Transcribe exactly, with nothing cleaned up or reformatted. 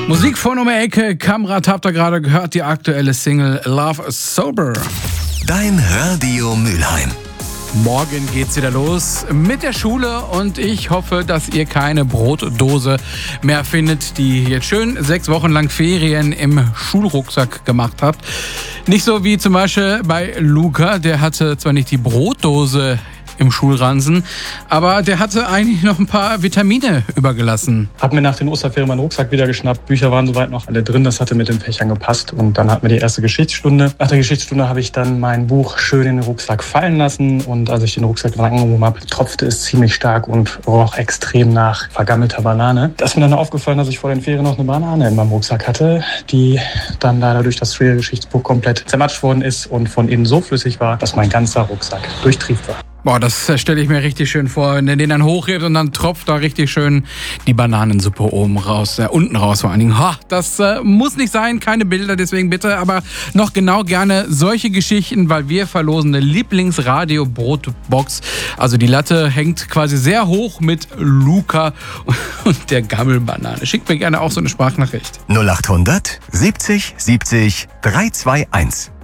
Musik von um die Ecke, Kamrat habt ihr gerade gehört, die aktuelle Single Love Sober. Dein Radio Mülheim. Morgen geht's wieder los mit der Schule und ich hoffe, dass ihr keine Brotdose mehr findet, die jetzt schön sechs Wochen lang Ferien im Schulrucksack gemacht habt. Nicht so wie zum Beispiel bei Luca, der hatte zwar nicht die Brotdose im Schulransen, aber der hatte eigentlich noch ein paar Vitamine übergelassen. Hab mir nach den Osterferien meinen Rucksack wieder geschnappt. Bücher waren soweit noch alle drin, das hatte mit den Fächern gepasst. Und dann hatten wir die erste Geschichtsstunde. Nach der Geschichtsstunde habe ich dann mein Buch schön in den Rucksack fallen lassen. Und als ich den Rucksack dran angehoben habe, tropfte es ziemlich stark und roch extrem nach vergammelter Banane. Da ist mir dann aufgefallen, dass ich vor den Ferien noch eine Banane in meinem Rucksack hatte, die dann leider durch das frühe Geschichtsbuch komplett zermatscht worden ist und von innen so flüssig war, dass mein ganzer Rucksack durchtrieft war. Boah, das stelle ich mir richtig schön vor, wenn der den dann hochhebt und dann tropft da richtig schön die Bananensuppe oben raus, äh, unten raus vor allen Dingen. Ha, das äh, muss nicht sein, keine Bilder, deswegen bitte, aber noch genau gerne solche Geschichten, weil wir verlosen eine Lieblingsradio-Brotbox. Also die Latte hängt quasi sehr hoch mit Luca und der Gammelbanane. Schickt mir gerne auch so eine Sprachnachricht. null acht hundert siebzig siebzig drei zwei eins.